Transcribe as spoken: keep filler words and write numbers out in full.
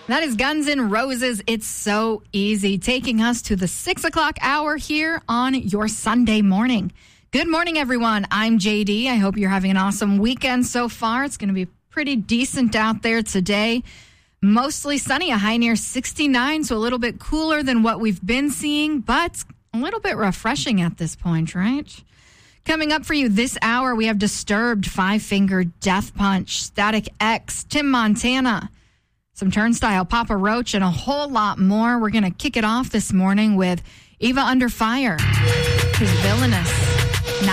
That is Guns N' Roses. It's so easy, taking us to the six o'clock hour here on your Sunday morning. Good morning, everyone. I'm J D. I hope you're having an awesome weekend so far. It's going to be pretty decent out there today. Mostly sunny, a high near sixty-nine, so a little bit cooler than what we've been seeing, but a little bit refreshing at this point, right? Coming up for you this hour, we have Disturbed, Five Finger Death Punch, Static X, Tim Montana, some Turnstile, Papa Roach, and a whole lot more. We're going to kick it off this morning with Eva Under Fire, who's Villainous.